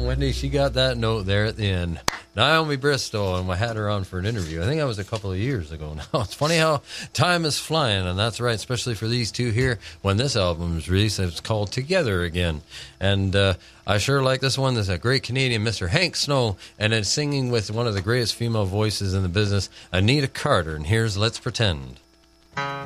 Wendy, she got that note there at the end. Naomi Bristol, and I had her on for an interview. I think that was a couple of years ago now. It's funny how time is flying, and that's right, especially for these two here. When this album is released, it's called Together Again. And I sure like this one. There's a great Canadian, Mr. Hank Snow, and it's singing with one of the greatest female voices in the business, Anita Carter. And here's Let's Pretend.